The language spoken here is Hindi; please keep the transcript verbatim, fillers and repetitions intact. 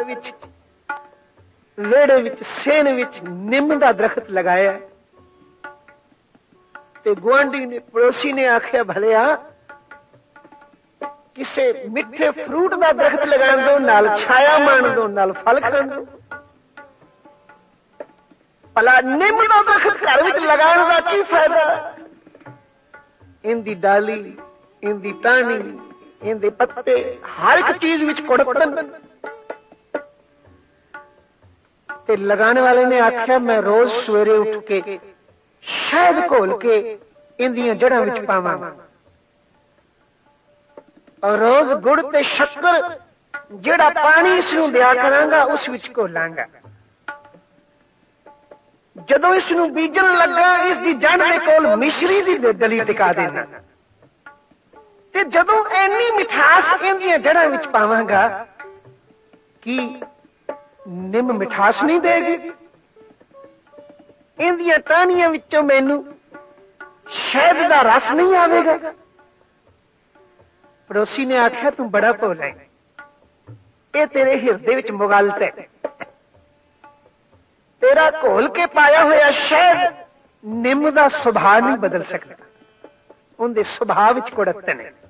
विच वेड़े विच सेन विच निम दा दरख्त लगाया ते गुआंढी ने पड़ोसी ने आख्या भलिया किसे मिठे फ्रूट का दरख्त लगा दो नाल छाया मान दो नाल फल खाण दो भला निम का दरख्त घर विच लगाण दा की फायदा इनदी डाली इनदी टाहनी इनदे पत्ते हर एक चीज विच कुड़कन ते लगाने वाले ने आख्या मैं रोज सवेरे उठ के शहद घोल के इंदियां जड़ां विच पावांगा और रोज गुड़ ते शक्कर जेड़ा पानी इसनूं दिया करांगा उस विच घोलांगा जदों इसनूं बीजन लगा इसकी जड़ दे कोल मिश्री दी दली टिका देना ते जदों इन्नी मिठास इंदियां जड़ां विच पावांगा कि निम मिठास नहीं देगी इंदियां टहनियां विचों मैनू शहद दा रस नहीं आवेगा। पड़ोसी ने आख्या तू बड़ा भोला है ये तेरे हिरदे विच मुगलत है तेरा घोल के पाया होया शहद निम दा सुभाव नहीं बदल सकता उनके सुभाव विच कुड़कते ने।